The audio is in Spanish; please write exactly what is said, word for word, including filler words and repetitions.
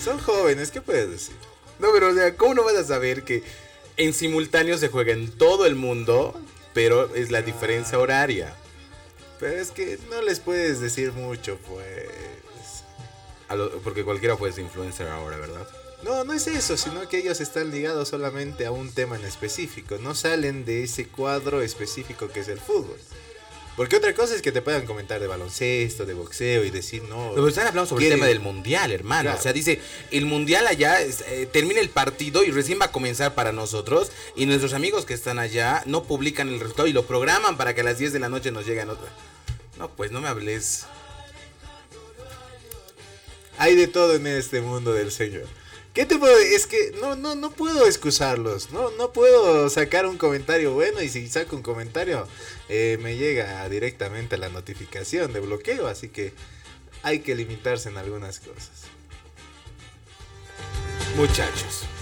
Son jóvenes, ¿qué puedes decir? No, pero o sea, ¿cómo no vas a saber que en simultáneo se juega en todo el mundo, pero es la diferencia horaria? Pero es que no les puedes decir mucho, pues. A lo- porque cualquiera puede ser influencer ahora, ¿verdad? No, no es eso, sino que ellos están ligados solamente a un tema en específico. No salen de ese cuadro específico que es el fútbol. Porque otra cosa es que te puedan comentar de baloncesto, de boxeo y decir, no. Pero están hablando sobre el quieren- tema del mundial, hermano. Claro. O sea, dice, el mundial allá es, eh, termina el partido y recién va a comenzar para nosotros. Y nuestros amigos que están allá no publican el resultado y lo programan para que a las diez de la noche nos lleguen otra. No, pues no me hables. Hay de todo en este mundo del Señor. ¿Qué te puedo decir? Es que no, no, no puedo excusarlos. No, no puedo sacar un comentario bueno. Y si saco un comentario, eh, me llega directamente la notificación de bloqueo. Así que hay que limitarse en algunas cosas. Muchachos.